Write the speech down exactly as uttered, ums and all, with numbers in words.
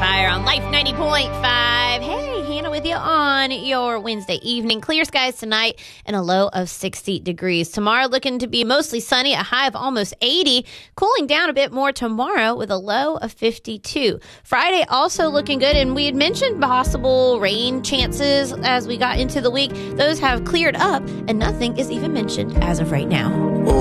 Fire on Life ninety point five. Hey, Hannah with you on your Wednesday evening. Clear skies tonight and a low of sixty degrees. Tomorrow looking to be mostly sunny, a high of almost eighty. Cooling down a bit more tomorrow with a low of fifty-two. Friday also looking good, and we had mentioned possible rain chances as we got into the week. Those have cleared up, and nothing is even mentioned as of right now.